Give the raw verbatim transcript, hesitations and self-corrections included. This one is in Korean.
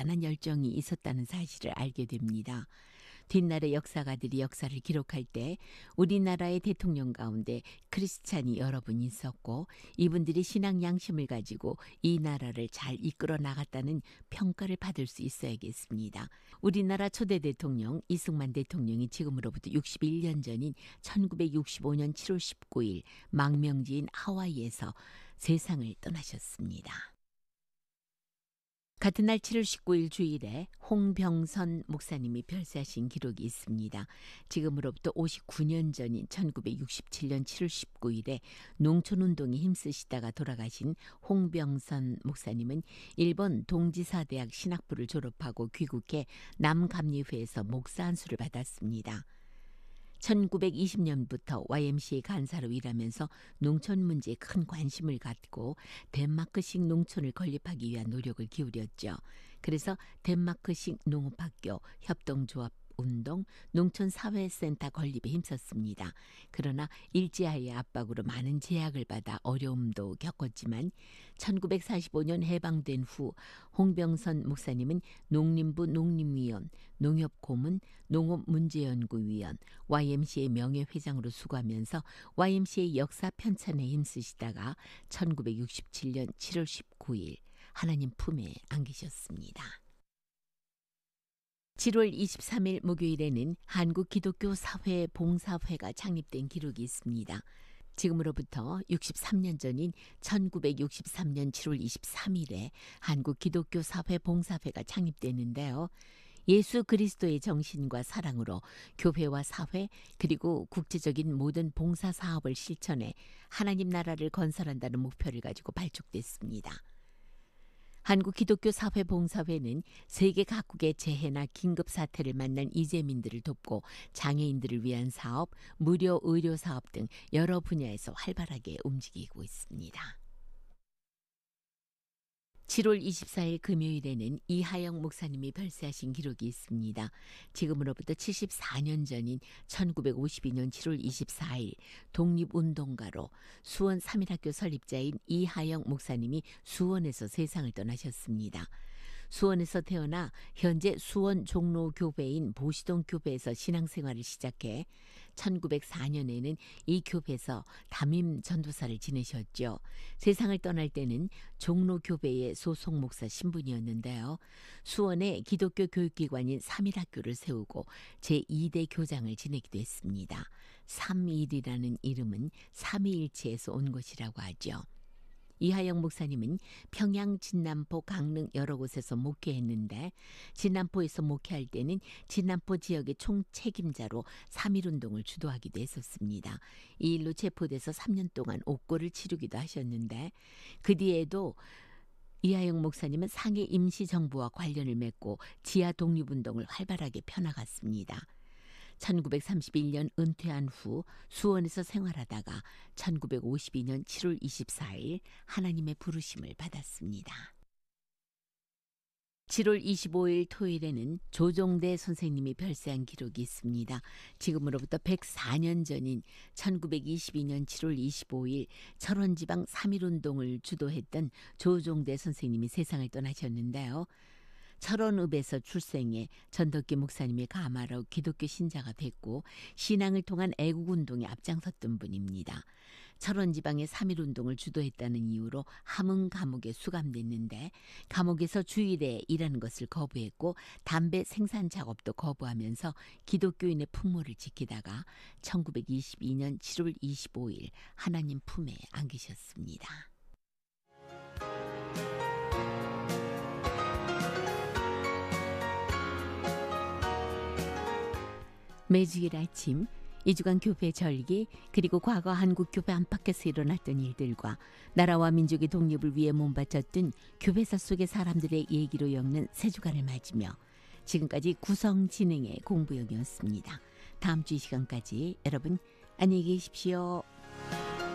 대단한 열정이 있었다는 사실을 알게 됩니다. 뒷날의 역사가들이 역사를 기록할 때 우리나라의 대통령 가운데 크리스찬이 여러 분 있었고 이분들이 신앙 양심을 가지고 이 나라를 잘 이끌어 나갔다는 평가를 받을 수 있어야겠습니다. 우리나라 초대 대통령 이승만 대통령이 지금으로부터 육십일 년 전인 천구백육십오 년 칠월 십구일 망명지인 하와이에서 세상을 떠나셨습니다. 같은 날 칠월 십구일 주일에 홍병선 목사님이 별세하신 기록이 있습니다. 지금으로부터 오십구 년 전인 천구백육십칠 년 칠월 십구일에 농촌운동에 힘쓰시다가 돌아가신 홍병선 목사님은 일본 동지사대학 신학부를 졸업하고 귀국해 남감리회에서 목사 안수를 받았습니다. 천구백이십 년부터 와이엠씨에이 간사로 일하면서 농촌 문제에 큰 관심을 갖고 덴마크식 농촌을 건립하기 위한 노력을 기울였죠. 그래서 덴마크식 농업학교, 협동조합 운동, 농촌사회센터 건립에 힘썼습니다. 그러나 일제하의 압박으로 많은 제약을 받아 어려움도 겪었지만 천구백사십오 년 해방된 후 홍병선 목사님은 농림부 농림위원, 농협고문, 농업문제연구위원, 와이엠씨에이 명예회장으로 수고하면서 와이엠씨에이 역사 편찬에 힘쓰시다가 천구백육십칠 년 칠월 십구일 하나님 품에 안기셨습니다. 칠월 이십삼일 목요일에는 한국기독교사회 봉사회가 창립된 기록이 있습니다. 지금으로부터 육십삼 년 전인 천구백육십삼 년 칠월 이십삼일에 한국기독교사회 봉사회가 창립되는데요. 예수 그리스도의 정신과 사랑으로 교회와 사회 그리고 국제적인 모든 봉사사업을 실천해 하나님 나라를 건설한다는 목표를 가지고 발족됐습니다. 한국기독교사회봉사회는 세계 각국의 재해나 긴급사태를 만난 이재민들을 돕고 장애인들을 위한 사업, 무료 의료사업 등 여러 분야에서 활발하게 움직이고 있습니다. 칠월 이십사일 금요일에는 이하영 목사님이 별세하신 기록이 있습니다. 지금으로부터 칠십사 년 전인 천구백오십이 년 칠월 이십사일 독립운동가로 수원 삼일학교 설립자인 이하영 목사님이 수원에서 세상을 떠나셨습니다. 수원에서 태어나 현재 수원 종로교회인 보시동 교회에서 신앙생활을 시작해 천구백사 년에는 이 교회에서 담임 전도사를 지내셨죠. 세상을 떠날 때는 종로교회의 소속 목사 신분이었는데요. 수원에 기독교 교육기관인 삼일학교를 세우고 제이 대 교장을 지내기도 했습니다. 삼일이라는 이름은 삼위일체에서 온 것이라고 하죠. 이하영 목사님은 평양, 진남포, 강릉 여러 곳에서 목회했는데 진남포에서 목회할 때는 진남포 지역의 총책임자로 삼일운동을 주도하기도 했었습니다. 이 일로 체포돼서 삼 년 동안 옥고를 치르기도 하셨는데 그 뒤에도 이하영 목사님은 상해 임시정부와 관련을 맺고 지하 독립운동을 활발하게 펴나갔습니다. 천구백삼십일 년 은퇴한 후 수원에서 생활하다가 천구백오십이 년 칠월 이십사일 하나님의 부르심을 받았습니다. 칠월 이십오일 토요일에는 조종대 선생님이 별세한 기록이 있습니다. 지금으로부터 백사 년 전인 천구백이십이 년 칠월 이십오일 철원지방 삼일운동을 주도했던 조종대 선생님이 세상을 떠나셨는데요. 철원읍에서 출생해 전덕기 목사님의 가마로 기독교 신자가 됐고 신앙을 통한 애국운동에 앞장섰던 분입니다. 철원지방의 삼일운동을 주도했다는 이유로 함흥 감옥에 수감됐는데 감옥에서 주일에 일하는 것을 거부했고 담배 생산 작업도 거부하면서 기독교인의 풍모를 지키다가 천구백이십이 년 칠월 이십오일 하나님 품에 안기셨습니다. 매주일 아침 이 주간 교회 절기 그리고 과거 한국 교회 안팎에서 일어났던 일들과 나라와 민족의 독립을 위해 몸바쳤던 교회사 속의 사람들의 얘기로 엮는 세 주간을 맞으며 지금까지 구성 진행의 공부영이었습니다. 다음 주 이 시간까지 여러분 안녕히 계십시오.